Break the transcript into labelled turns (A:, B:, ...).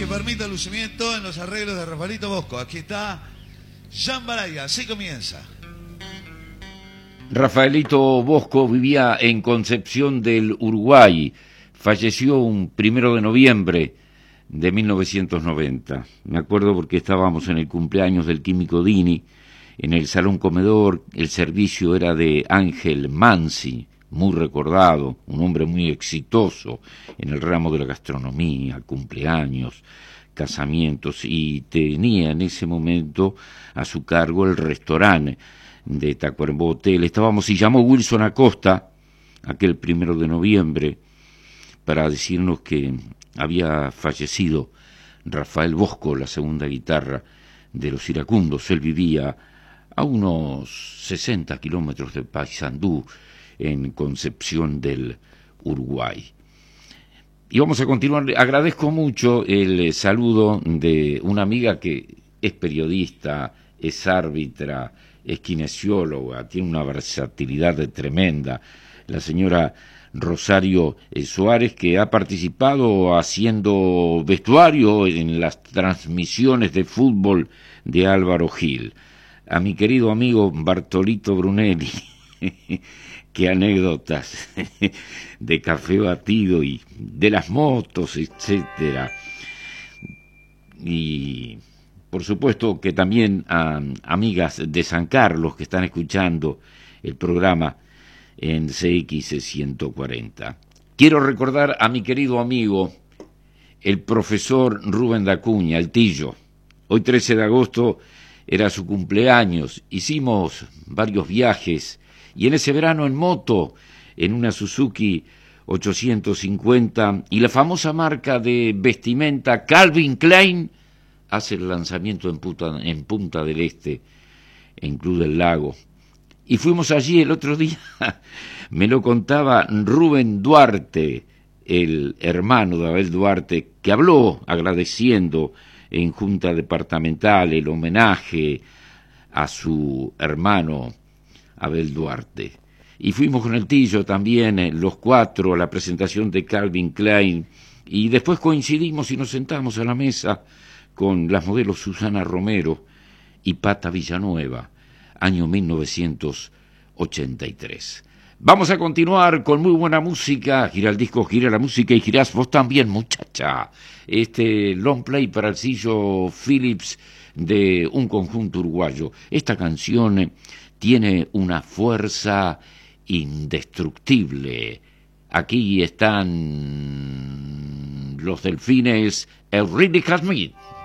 A: permita el lucimiento en los arreglos de Rafaelito Bosco. Aquí está Jambalaya, así comienza.
B: Rafaelito Bosco vivía en Concepción del Uruguay. Falleció un 1 de noviembre de 1990. Me acuerdo porque estábamos en el cumpleaños del Químico Dini, en el salón comedor. El servicio era de Ángel Mansi, muy recordado, un hombre muy exitoso en el ramo de la gastronomía, cumpleaños, casamientos, y tenía en ese momento a su cargo el restaurante de Tacuarembó Hotel. Estábamos y llamó Wilson Acosta aquel 1 de noviembre para decirnos que había fallecido Rafael Bosco, la segunda guitarra de los iracundos. Él vivía a unos 60 kilómetros de Paysandú, en Concepción del Uruguay. Y vamos a continuar. Agradezco mucho el saludo de una amiga que es periodista, es árbitra, es kinesióloga, tiene una versatilidad tremenda, la señora Rosario Suárez, que ha participado haciendo vestuario en las transmisiones de fútbol de Álvaro Gil. A mi querido amigo Bartolito Brunelli, qué anécdotas de café batido y de las motos, etcétera. Y por supuesto que también a amigas de San Carlos que están escuchando el programa en CX 140. Quiero recordar a mi querido amigo, el profesor Rubén Dacuña, el Tillo. Hoy 13 de agosto era su cumpleaños. Hicimos varios viajes y en ese verano en moto, en una Suzuki 850, y la famosa marca de vestimenta Calvin Klein hace el lanzamiento en Punta del Este, en Club del Lago. Y fuimos allí el otro día, me lo contaba Rubén Duarte, el hermano de Abel Duarte, que habló agradeciendo en Junta Departamental el homenaje a su hermano Abel Duarte. Y fuimos con el Tillo también, los cuatro, a la presentación de Calvin Klein, y después coincidimos y nos sentamos a la mesa con las modelos Susana Romero y Pata Villanueva, año 1983. Vamos a continuar con muy buena música. Gira el disco, gira la música y girás vos también, muchacha. Este long play para el Sillo Phillips de un conjunto uruguayo. Esta canción tiene una fuerza indestructible. Aquí están los Delfines, Eurídice Smith.